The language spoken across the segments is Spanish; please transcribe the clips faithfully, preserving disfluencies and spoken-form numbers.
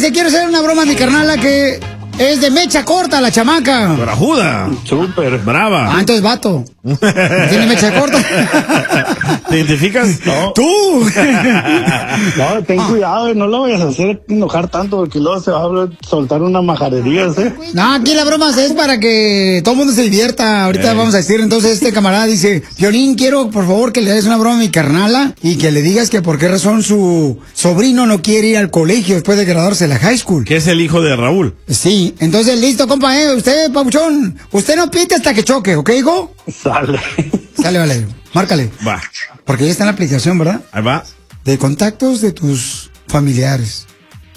Dice, quiero hacer una broma a mi carnala que es de mecha corta, la chamaca. Brajuda. Súper. Brava. Ah, entonces vato. ¿Tiene mecha corta? ¿Te identificas? No. ¡Tú! No, ten cuidado, no lo vayas a hacer enojar tanto porque luego se va a soltar una majadería, ¿eh? No, aquí la broma es para que todo el mundo se divierta. Ahorita Ey. vamos a decir, entonces este camarada dice, Piolín, quiero por favor que le des una broma a mi carnala y que le digas que por qué razón su sobrino no quiere ir al colegio después de graduarse de la high school. Que es el hijo de Raúl. Sí, entonces listo, compa, eh, usted, papuchón, usted no pite hasta que choque, ¿ok, hijo? Sale. Sale, vale, márcale. Va. Porque ya está en la aplicación, ¿verdad? Ahí va. De contactos de tus familiares.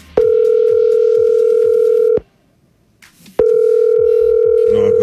No va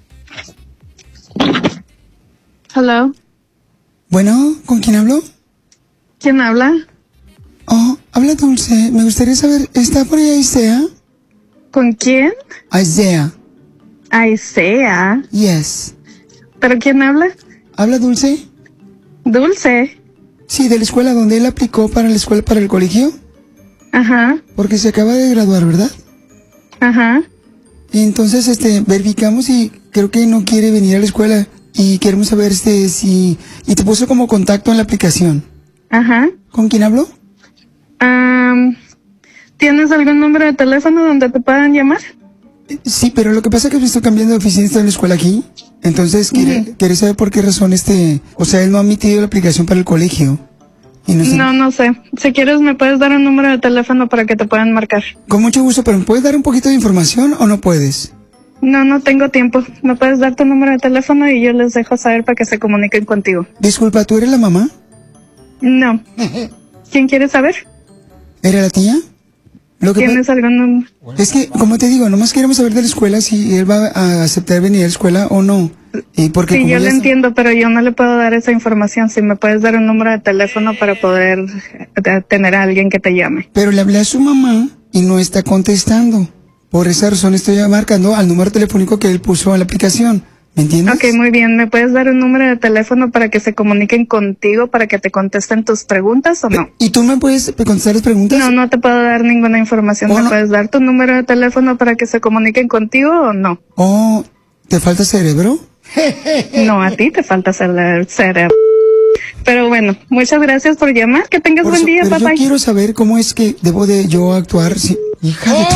a contestar. Hello. Bueno, ¿con quién hablo? ¿Quién habla? Oh, habla Dulce. Me gustaría saber, ¿está por ahí Isaiah? ¿Con quién? Isaiah. Aisea. Yes. ¿Pero quién habla? ¿Habla Dulce? Dulce. Sí, de la escuela donde él aplicó para la escuela, para el colegio. Ajá, Porque se acaba de graduar, ¿verdad? ajá. Y entonces, este, verificamos y creo que no quiere venir a la escuela. Y queremos saber, este, si... Y te puso como contacto en la aplicación. Ajá. ¿Con quién hablo? Am, ¿Tienes algún número de teléfono donde te puedan llamar? Sí, pero lo que pasa es que me estoy cambiando de oficina, estoy en la escuela aquí. Entonces, quiere, Ujú. quiere saber por qué razón este... O sea, él no ha emitido la aplicación para el colegio. Y no sé... No, no sé. Si quieres me puedes dar un número de teléfono para que te puedan marcar. Con mucho gusto, pero ¿me puedes dar un poquito de información o no puedes? No, no tengo tiempo. Me puedes dar tu número de teléfono y yo les dejo saber para que se comuniquen contigo. Disculpa, ¿tú eres la mamá? No. ¿Quién quiere saber? ¿Eres la tía? Lo que ¿Tienes algún número? Es que, como te digo, nomás queremos saber de la escuela si él va a aceptar venir a la escuela o no. Y porque Sí, como yo ya lo está- entiendo, pero yo no le puedo dar esa información. Si me puedes dar un número de teléfono para poder eh, tener a alguien que te llame. Pero le hablé a su mamá y no está contestando. Por esa razón estoy marcando al número telefónico que él puso en la aplicación. ¿Me entiendes? Ok, muy bien. ¿Me puedes dar un número de teléfono para que se comuniquen contigo, para que te contesten tus preguntas o no? ¿Y tú me puedes contestar las preguntas? No, no te puedo dar ninguna información. ¿O ¿Me no? puedes dar tu número de teléfono para que se comuniquen contigo o no? Oh, ¿te falta cerebro? No, a ti te falta ser cerebro. Pero bueno, muchas gracias por llamar. Que tengas Por buen eso- día, pero papá. yo quiero saber cómo es que debo de yo actuar si... Hija de tu...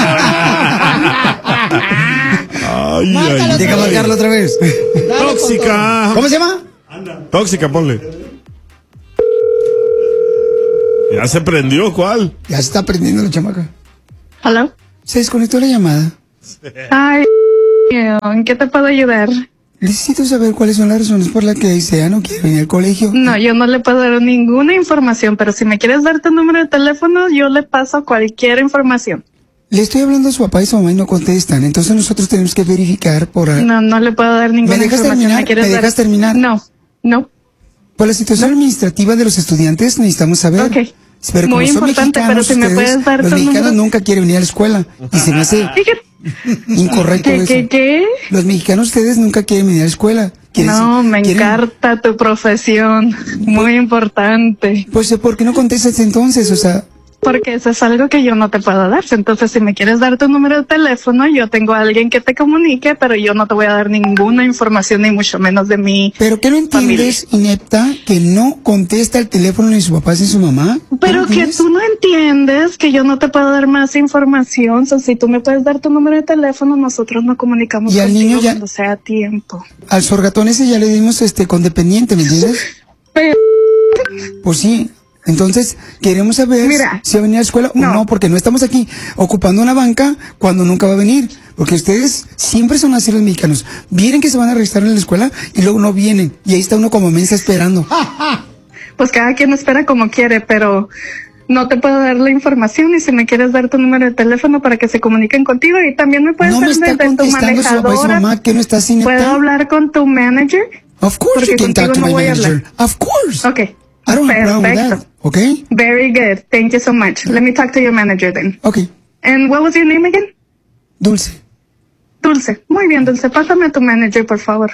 Ay, ay, Deja ay. marcarlo otra vez. Tóxica. ¿Cómo se llama? Tóxica, ponle. Ya se prendió, ¿cuál? Ya se está prendiendo la chamaca. Hello. Se desconectó la llamada. Ay, ¿en qué te puedo ayudar? Necesito saber cuáles son las razones por las que Isaiah no quiere venir al colegio. No, yo no le puedo dar ninguna información, pero si me quieres dar tu número de teléfono, yo le paso cualquier información. Le estoy hablando a su papá y su mamá y no contestan. Entonces nosotros tenemos que verificar por... No, no le puedo dar ninguna ¿Me dejas información. terminar? quieres ¿Me dar? dejas terminar? No, no. Por la situación administrativa de los estudiantes necesitamos saber. Ok. Pero como Muy son importante, mexicanos, pero si me ustedes, puedes dar los tu mexicanos número. nunca quieren venir a la escuela. Y se me hace incorrecto ¿Qué, eso. qué, qué? Los mexicanos, ustedes nunca quieren venir a la escuela. Quieren- No, me quieren- encanta tu profesión. Muy importante. Pues, ¿por qué no contestas entonces? O sea, Porque eso es algo que yo no te puedo dar. Entonces, si me quieres dar tu número de teléfono, yo tengo a alguien que te comunique, pero yo no te voy a dar ninguna información, ni mucho menos de mí. ¿pero qué no entiendes, inepta, que no contesta el teléfono ni su papá ni su mamá? Pero ¿No que entiendes? tú no entiendes que yo no te puedo dar más información. So, si tú me puedes dar tu número de teléfono, nosotros nos comunicamos Y al contigo niño ya- cuando sea tiempo. Al sorgatón ese ya le dimos este condependiente, ¿me entiendes? Pero, Pues sí. Entonces, queremos saber Mira, si va a venir a la escuela no. o no, porque no estamos aquí ocupando una banca cuando nunca va a venir. Porque ustedes siempre son así los mexicanos. Vienen que se van a registrar en la escuela y luego no vienen. Y ahí está uno como mensa esperando. pues cada quien espera como quiere, pero no te puedo dar la información. Y si me quieres dar tu número de teléfono para que se comuniquen contigo, y también me puedes No me dar está desde tu contestando su papá y su manejadora. mamá, que no está sin ¿Puedo hablar con tu manager? Of course Porque you can talk contigo to no my voy a manager. hablar. Of course. Okay. I don't have a problem with that. Perfecto. Okay? Very good. Thank you so much. Let me talk to your manager then. Okay. And what was your name again? Dulce. Dulce. Muy bien, Dulce. Pásame a tu manager, por favor.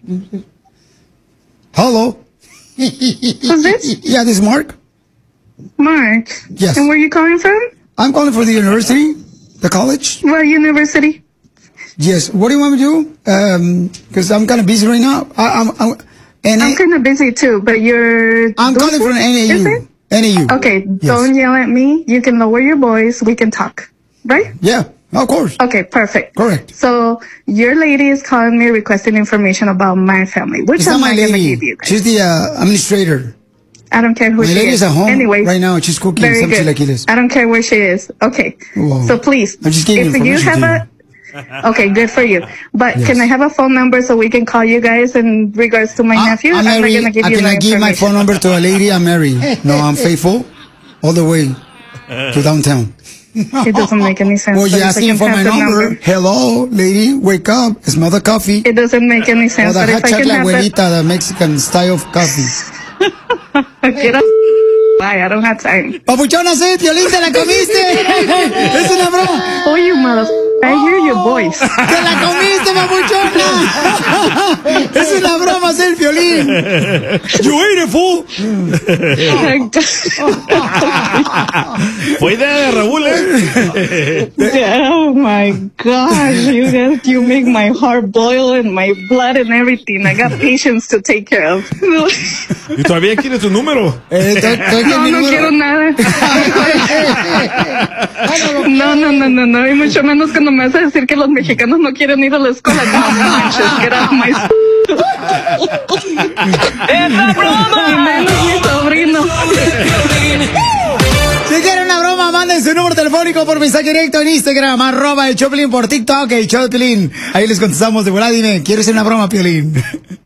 Hello. Who's this? Yeah, this is Mark. Mark. Yes. And where are you calling from? I'm calling for the university, the college. What university? Yes. What do you want me to do? Um, because I'm kind of busy right now. I, I'm, I'm, and I'm I, kind of busy too, but you're. I'm calling from N A Is U. it? N A U. Okay, Yes. don't yell at me. You can lower your voice. We can talk. Right? Yeah, of course. Okay, perfect. Correct. So your lady is calling me requesting information about my family, which It's I'm not my not going to lady. give you guys. She's the uh, administrator. I don't care who My she lady is. is at home Anyways, right now. She's cooking very some good. chilaquiles. I don't care where she is. Okay. Whoa. So please, I'm just giving if you information have to a, okay, good for you. But Yes. can I have a phone number so we can call you guys in regards to my I- nephew? I'm not married. going to give I you cannot no give my information. phone number to a lady. I'm married. No, I'm faithful all the way to downtown. It doesn't make any sense. Well, so you're if I asking can for have my the number. Hello, lady, wake up. Smell the coffee. It doesn't make any Or sense. the But hot if I can chocolate have that, abuelita, the Mexican style of coffee. get up. Bye. I don't have time. Papuchona, sí, Piolín, te la comiste. Es una broma. Oh, you mother. I hear your voice. Te la comiste, papuchona. Es una broma, es el Piolín. You ate it, fool. Fue idea de Raúl, ¿eh? Oh my gosh, you guys, you make my heart boil and my blood and everything. I got patients to take care of. ¿Y todavía quieres tu número? Eh, to- to- No, mi no número. quiero nada. No, no, no, no, no. Y mucho menos cuando me vas a decir que los mexicanos no quieren ir a la escuela. No manches, get off my... ¡Esa broma! Y menos mi sobrino. Si quieren una broma, manden su número telefónico por mensaje directo en Instagram, arroba el Choplin, por TikTok, el Choplin. Ahí les contestamos de volada. Dime, ¿quieres hacer una broma, Piolín?